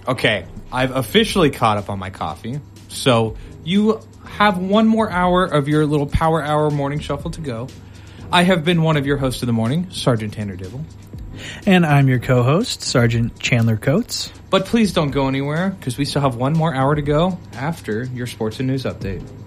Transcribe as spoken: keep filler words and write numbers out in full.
Okay, I've officially caught up on my coffee, so you have one more hour of your little Power Hour morning shuffle to go. I have been one of your hosts of the morning, Sergeant Tanner Dibble. And I'm your co-host, Sergeant Chandler Coates. But please don't go anywhere, because we still have one more hour to go after your sports and news update.